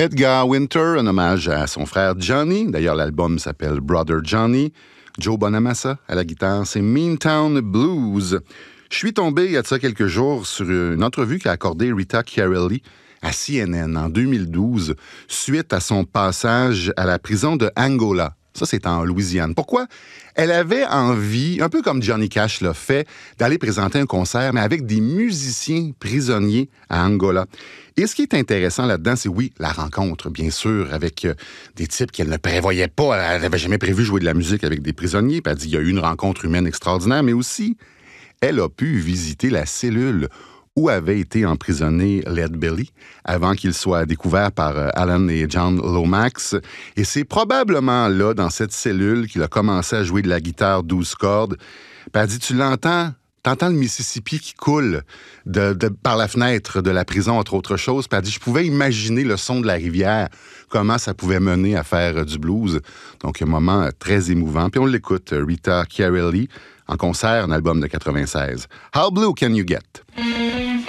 Edgar Winter, un hommage à son frère Johnny. D'ailleurs, l'album s'appelle Brother Johnny. Joe Bonamassa à la guitare, c'est Meantown Blues. Je suis tombé il y a de ça quelques jours sur une entrevue qu'a accordée Rita Chiarelli à CNN en 2012 suite à son passage à la prison de Angola. Ça, c'est en Louisiane. Pourquoi? Elle avait envie, un peu comme Johnny Cash l'a fait, d'aller présenter un concert, mais avec des musiciens prisonniers à Angola. Et ce qui est intéressant là-dedans, c'est oui, la rencontre, bien sûr, avec des types qu'elle ne prévoyait pas. Elle n'avait jamais prévu jouer de la musique avec des prisonniers. Puis elle dit qu'il y a eu une rencontre humaine extraordinaire, mais aussi, elle a pu visiter la cellule où avait été emprisonné Lead Belly avant qu'il soit découvert par Alan et John Lomax. Et c'est probablement là, dans cette cellule, qu'il a commencé à jouer de la guitare 12 cordes. Puis elle dit, tu l'entends? T'entends le Mississippi qui coule par la fenêtre de la prison, entre autres choses. Puis elle dit, je pouvais imaginer le son de la rivière, comment ça pouvait mener à faire du blues. Donc, un moment très émouvant. Puis on l'écoute, Rita Chiarelli, en concert, un album de 96. How Blue Can You Get?